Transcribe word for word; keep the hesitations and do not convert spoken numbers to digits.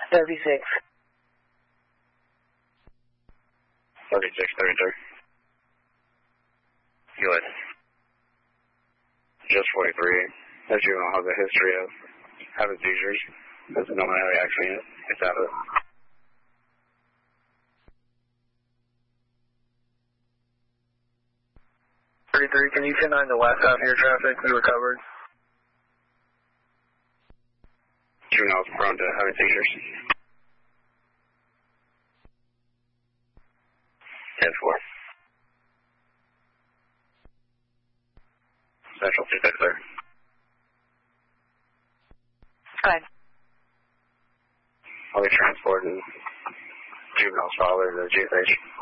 thirty-six. thirty-six, thirty-three. Good. Just forty-three. That juvenile has a history of having seizures. Doesn't know how he actually gets out of it. thirty-three, can you ten nine the last out here traffic we recovered? Juvenile's prone to having seizures. ten four. Central two six there. Fine. I'll be transporting juvenile's father to the G S H.